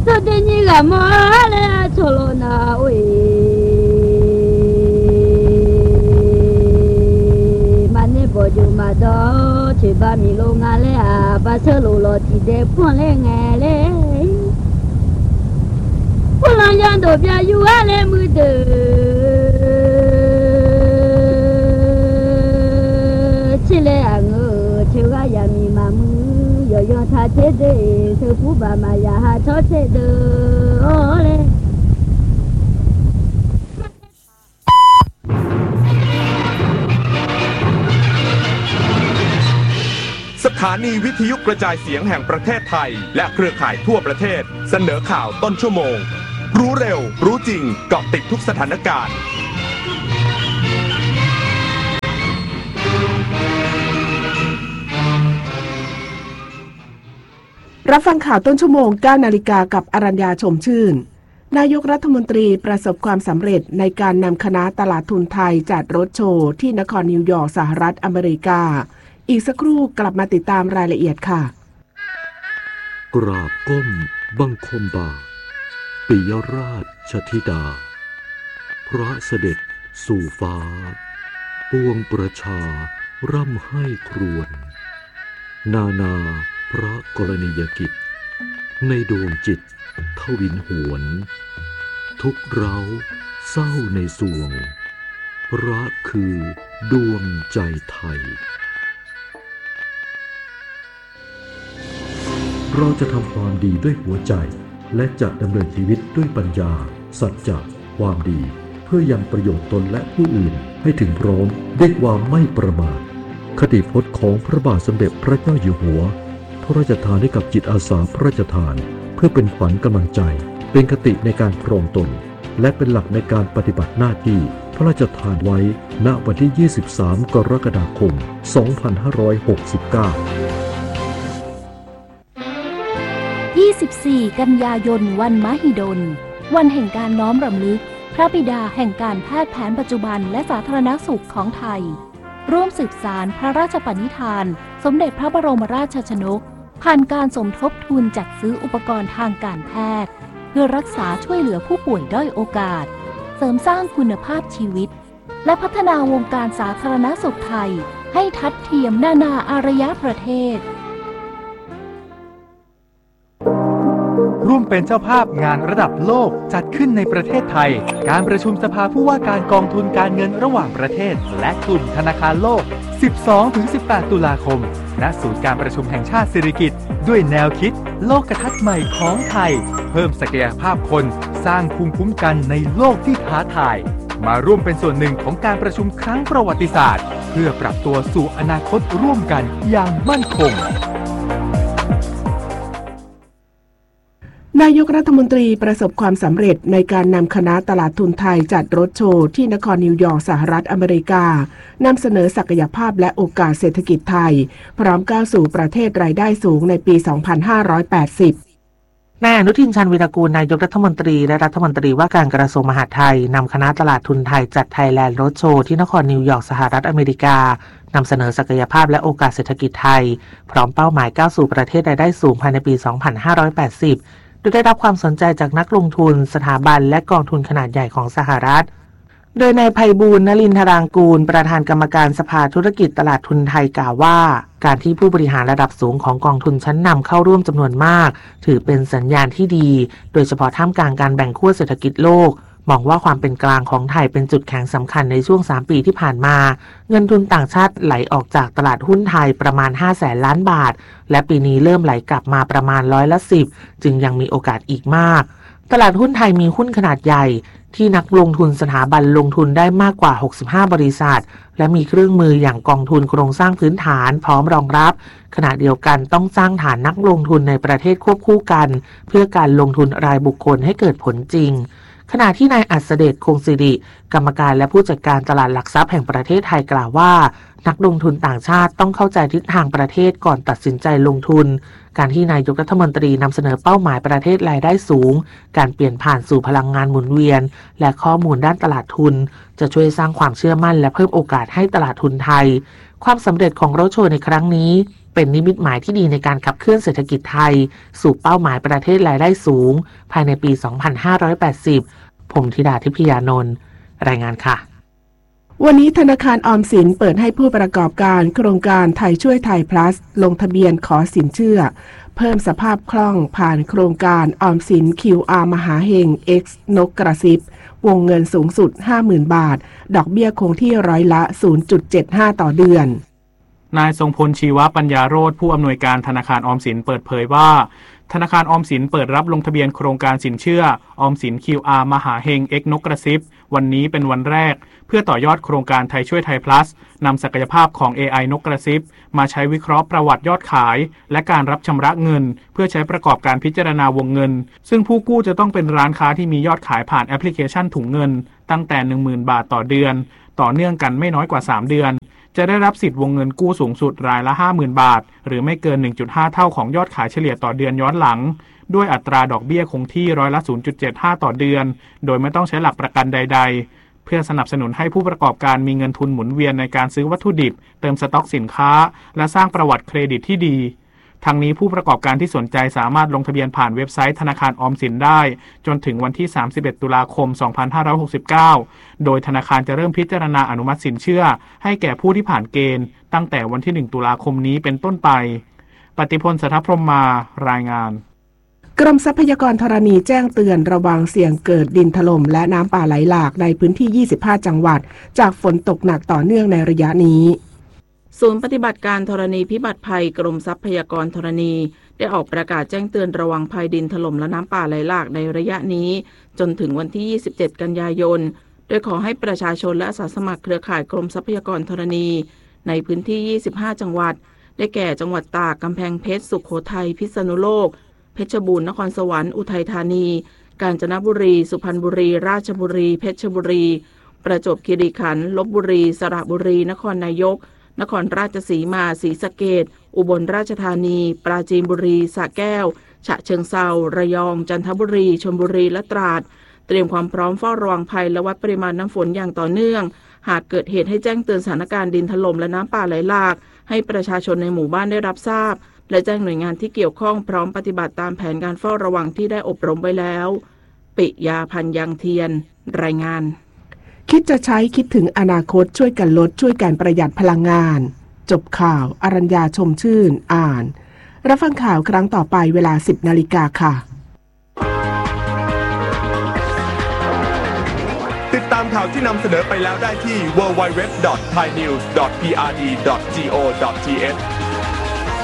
ตัวเดนี่ก็มาเลยชโลนาโอ้ยมันเนี่ยบ่อยู่มาดอช่วยบ้านมีโรงงานเลยบ้านเชโลโลที่เด็กพ่อเลยไงเลยพลังยันตัวเปียอยู่อะไรมือเด้อชิเลอ่างเชื่อว่าอย่ามีมามือยอท่าเทเดเธอผู้บ่ามายาหาทอเทเดโอเลสถานีวิทยุกระจายเสียงแห่งประเทศไทยและเครือข่ายทั่วประเทศเสนอข่าวต้นชั่วโมงรู้เร็วรู้จริงเกาะติดทุกสถานการณ์รับฟังข่าวต้นชั่วโมง 9 นาฬิกากับอรัญญาชมชื่นนายกรัฐมนตรีประสบความสำเร็จในการนำคณะตลาดทุนไทยจัดรถโชว์ที่นครนิวยอร์กสหรัฐอเมริกาอีกสักครู่กลับมาติดตามรายละเอียดค่ะกราบก้มบังคมบาทปิยราชธิดาพระเสด็จสู่ฟ้าปวงประชาร่ำให้ครวญนาพระกรณียกิจในดวงจิตทวินหวนทุกเร้าเศร้าในสวงพระคือดวงใจไทยเราจะทำความดีด้วยหัวใจและจะดำเนินชีวิตด้วยปัญญาสัจจะความดีเพื่อยังประโยชน์ตนและผู้อื่นให้ถึงพร้อมด้วยความไม่ประมาทคติพจน์ของพระบาทสมเด็จพระเจ้าอยู่หัวพระราชทานให้กับจิตอาสาพระราชทานเพื่อเป็นขวัญกำลังใจเป็นคติในการครองตนและเป็นหลักในการปฏิบัติหน้าที่พระราชทานไว้ณวันที่ 23 กรกฎาคม 2569 24 กันยายนวันมหิดลวันแห่งการน้อมรำลึกพระบิดาแห่งการแพทย์แผนปัจจุบันและสาธารณสุขของไทยร่วมสืบสานพระราชปณิธานสมเด็จพระบรมราชชนกผ่านการสมทบทุนจัดซื้ออุปกรณ์ทางการแพทย์เพื่อรักษาช่วยเหลือผู้ป่วยด้อยโอกาสเสริมสร้างคุณภาพชีวิตและพัฒนาวงการสาธารณสุขไทยให้ทัดเทียมนานาอารยประเทศร่วมเป็นเจ้าภาพงานระดับโลกจัดขึ้นในประเทศไทยการประชุมสภาผู้ว่าการกองทุนการเงินระหว่างประเทศและกลุ่มธนาคารโลก 12-18 ตุลาคมณศูนย์การประชุมแห่งชาติสิริกิติ์ด้วยแนวคิดโลกทัศน์ใหม่ของไทยเพิ่มศักยภาพคนสร้างภูมิคุ้มกันในโลกที่ท้าทายมาร่วมเป็นส่วนหนึ่งของการประชุมครั้งประวัติศาสตร์เพื่อปรับตัวสู่อนาคตร่วมกันอย่างมั่นคงนายกรัฐมนตรีประสบความสำเร็จในการนำคณะตลาดทุนไทยจัดรถโชว์ที่นครนิวยอร์กสหรัฐอเมริกานำเสนอศักยภาพและโอกาสเศรษฐกิจไทยพร้อมก้าวสู่ประเทศรายได้สูงในปี 2580 นายอนุทิน ชาญวีรกูลนายกรัฐมนตรีและรัฐมนตรีว่าการกระทรวงมหาดไทยนำคณะตลาดทุนไทยจัดไทยแลนด์รถโชว์ที่นครนิวยอร์กสหรัฐอเมริกานำเสนอศักยภาพและโอกาสเศรษฐกิจไทยพร้อมเป้าหมายก้าวสู่ประเทศรายได้สูงภายในปี 2580โดยได้รับความสนใจจากนักลงทุนสถาบันและกองทุนขนาดใหญ่ของสหรัฐโดยนายไพบูลย์ นลินทรางกูลประธานกรรมการสภาธุรกิจตลาดทุนไทยกล่าวว่าการที่ผู้บริหารระดับสูงของกองทุนชั้นนำเข้าร่วมจำนวนมากถือเป็นสัญญาณที่ดีโดยเฉพาะท่ามกลางการแบ่งขั้วเศรษฐกิจโลกมองว่าความเป็นกลางของไทยเป็นจุดแข็งสำคัญในช่วง3 ปีที่ผ่านมาเงินทุนต่างชาติไหลออกจากตลาดหุ้นไทยประมาณ 500,000 ล้านบาทและปีนี้เริ่มไหลกลับมาประมาณ10%จึงยังมีโอกาสอีกมากตลาดหุ้นไทยมีหุ้นขนาดใหญ่ที่นักลงทุนสถาบันลงทุนได้มากกว่า65บริษัทและมีเครื่องมืออย่างกองทุนโครงสร้างพื้นฐานพร้อมรองรับขณะเดียวกันต้องสร้างฐานนักลงทุนในประเทศควบคู่กันเพื่อการลงทุนรายบุคคลให้เกิดผลจริงขณะที่นายอัศเดช คงสิริกรรมการและผู้จัดการตลาดหลักทรัพย์แห่งประเทศไทยกล่าวว่านักลงทุนต่างชาติต้องเข้าใจทิศทางประเทศก่อนตัดสินใจลงทุนการที่นายกรัฐมนตรีนำเสนอเป้าหมายประเทศรายได้สูงการเปลี่ยนผ่านสู่พลังงานหมุนเวียนและข้อมูลด้านตลาดทุนจะช่วยสร้างความเชื่อมั่นและเพิ่มโอกาสให้ตลาดทุนไทยความสำเร็จของรถโชว์ในครั้งนี้เป็นนิมิตหมายที่ดีในการขับเคลื่อนเศรษฐกิจไทยสู่เป้าหมายประเทศรายได้สูงภายในปี 2580 ผมธิดาทิพยานนท์รายงานค่ะวันนี้ธนาคารออมสินเปิดให้ผู้ประกอบการโครงการไทยช่วยไทย plus ลงทะเบียนขอสินเชื่อเพิ่มสภาพคล่องผ่านโครงการออมสิน QR มหาเฮง X นกกระซิบวงเงินสูงสุด 50,000 บาทดอกเบี้ยคงที่ร้อยละ 0.75 ต่อเดือนนายทรงพลชีวปัญญาโรจน์ผู้อำนวยการธนาคารออมสินเปิดเผยว่าธนาคารออมสินเปิดรับลงทะเบียนโครงการสินเชื่อออมสิน QR มหาเฮง X นกกระซิบวันนี้เป็นวันแรกเพื่อต่อยอดโครงการไทยช่วยไทย plus นำศักยภาพของ AI นกกระซิบมาใช้วิเคราะห์ประวัติยอดขายและการรับชำระเงินเพื่อใช้ประกอบการพิจารณาวงเงินซึ่งผู้กู้จะต้องเป็นร้านค้าที่มียอดขายผ่านแอปพลิเคชันถุงเงินตั้งแต่ 10,000 บาทต่อเดือนต่อเนื่องกันไม่น้อยกว่า3เดือนจะได้รับสิทธิ์วงเงินกู้สูงสุดรายละ 50,000 บาทหรือไม่เกิน 1.5 เท่าของยอดขายเฉลี่ยต่อเดือนย้อนหลังด้วยอัตราดอกเบี้ยคงที่ร้อยละ 0.75 ต่อเดือนโดยไม่ต้องใช้หลักประกันใดๆเพื่อสนับสนุนให้ผู้ประกอบการมีเงินทุนหมุนเวียนในการซื้อวัตถุดิบเติมสต็อกสินค้าและสร้างประวัติเครดิตที่ดีทั้งนี้ผู้ประกอบการที่สนใจสามารถลงทะเบียนผ่านเว็บไซต์ธนาคารออมสินได้จนถึงวันที่31ตุลาคม2569โดยธนาคารจะเริ่มพิจารณาอนุมัติสินเชื่อให้แก่ผู้ที่ผ่านเกณฑ์ตั้งแต่วันที่1ตุลาคมนี้เป็นต้นไปปฏิพล สัทธพรหมมารายงานกรมทรัพยากรธรณีแจ้งเตือนระวังเสี่ยงเกิดดินถล่มและน้ำป่าไหลหลากในพื้นที่25จังหวัดจากฝนตกหนักต่อเนื่องในระยะนี้ศูนย์ปฏิบัติการธรณีพิบัติภัยกรมทรัพยากรธรณีได้ออกประกาศแจ้งเตือนระวังภัยดินถล่มและน้ำป่าไหลหลากในระยะนี้จนถึงวันที่27กันยายนโดยขอให้ประชาชนและอาสาสมัครเครือข่ายกรมทรัพยากรธรณีในพื้นที่25จังหวัดได้แก่จังหวัดตากกำแพงเพชรสุโขทัยพิษณุโลกเพชรบูรณ์นครสวรรค์อุทัยธานีกาญจนบุรีสุพรรณบุรีราชบุรีเพชรบุรีประจวบคีรีขันธ์ลพบุรีสระบุรีนครนายกนครราชสีมาศรีสะเกษอุบลราชธานีปราจีนบุรีสระแก้วฉะเชิงเทราระยองจันทบุรีชลบุรีและตราดเตรียมความพร้อมเฝ้าระวังภัยและวัดปริมาณน้ำฝนอย่างต่อเนื่องหากเกิดเหตุให้แจ้งเตือนสถานการณ์ดินถล่มและน้ำป่าไหลหลากให้ประชาชนในหมู่บ้านได้รับทราบและแจ้งหน่วยงานที่เกี่ยวข้องพร้อมปฏิบัติตามแผนการเฝ้าระวังที่ได้อบรมไว้แล้วปิยาพันธ์ยังเทียนรายงานคิดจะใช้คิดถึงอนาคตช่วยกันลดช่วยกันประหยัดพลังงานจบข่าวอรัญญาชมชื่นอ่านรับฟังข่าวครั้งต่อไปเวลา 10 นาฬิกาค่ะติดตามข่าวที่นำเสนอไปแล้วได้ที่ www.thainews.prd.go.th